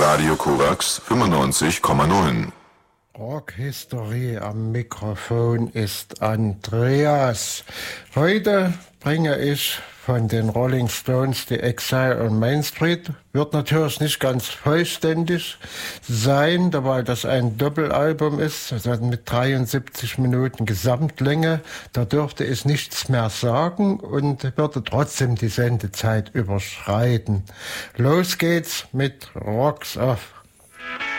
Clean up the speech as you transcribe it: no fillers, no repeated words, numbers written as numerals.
Radio Korax 95,9. Rockhistorie am Mikrofon ist Andreas. Heute bringe ich von den Rolling Stones die Exile on Main Street. Wird natürlich nicht ganz vollständig sein, weil das ein Doppelalbum ist, also mit 73 Minuten Gesamtlänge. Da dürfte ich nichts mehr sagen und würde trotzdem die Sendezeit überschreiten. Los geht's mit Rocks of